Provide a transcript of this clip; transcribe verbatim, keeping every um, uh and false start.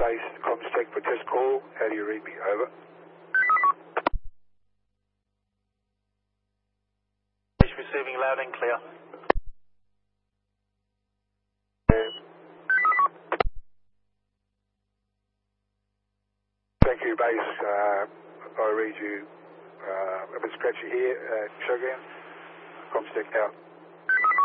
base, comms check for test call. How do you read me? Over. Receiving loud and clear. Thank you, base. Uh, I read you uh, a bit scratchy here. Uh, Shogun. Comms check out.